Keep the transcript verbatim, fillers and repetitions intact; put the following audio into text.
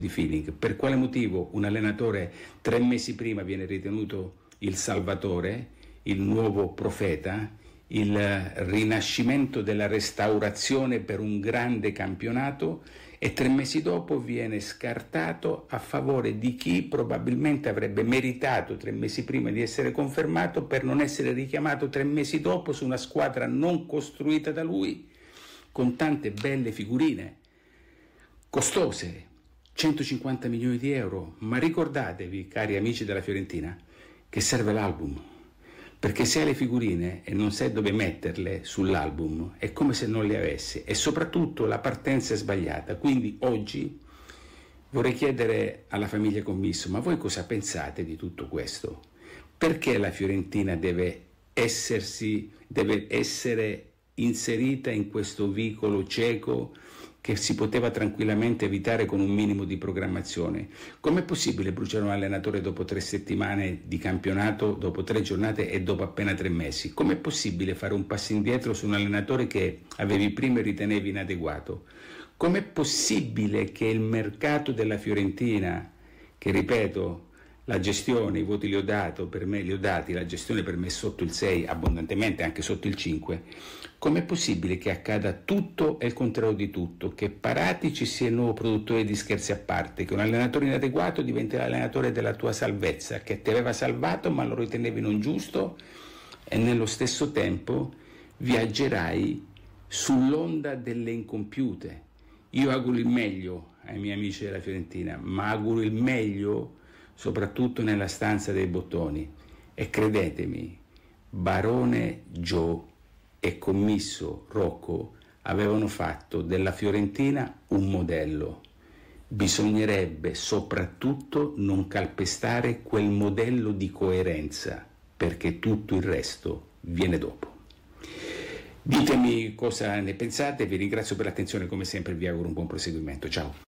di feeling. Per quale motivo un allenatore tre mesi prima viene ritenuto il salvatore, il nuovo profeta, il rinascimento della restaurazione per un grande campionato, e tre mesi dopo viene scartato a favore di chi probabilmente avrebbe meritato tre mesi prima di essere confermato per non essere richiamato tre mesi dopo su una squadra non costruita da lui, con tante belle figurine, costose, centocinquanta milioni di euro. Ma ricordatevi, cari amici della Fiorentina, che serve l'album, perché se hai le figurine e non sai dove metterle sull'album è come se non le avessi, e soprattutto la partenza è sbagliata. Quindi oggi vorrei chiedere alla famiglia Commisso: ma voi cosa pensate di tutto questo? Perché la Fiorentina deve essersi, deve essere inserita in questo vicolo cieco che si poteva tranquillamente evitare con un minimo di programmazione? Com'è possibile bruciare un allenatore dopo tre settimane di campionato, dopo tre giornate e dopo appena tre mesi? Com'è possibile fare un passo indietro su un allenatore che avevi prima e ritenevi inadeguato? Com'è possibile che il mercato della Fiorentina, che ripeto, la gestione, i voti li ho, dato, per me, li ho dati, la gestione per me è sotto il sei, abbondantemente anche sotto il cinque, com'è possibile che accada tutto e il contrario di tutto? Che Paratici sia il nuovo produttore di Scherzi a parte, che un allenatore inadeguato diventi l'allenatore della tua salvezza, che ti aveva salvato ma lo ritenevi non giusto, e nello stesso tempo viaggerai sull'onda delle incompiute. Io auguro il meglio ai miei amici della Fiorentina, ma auguro il meglio soprattutto nella stanza dei bottoni, e credetemi, Barone Joe e Commisso Rocco avevano fatto della Fiorentina un modello. Bisognerebbe soprattutto non calpestare quel modello di coerenza, perché tutto il resto viene dopo. Ditemi cosa ne pensate, vi ringrazio per l'attenzione, come sempre vi auguro un buon proseguimento. Ciao.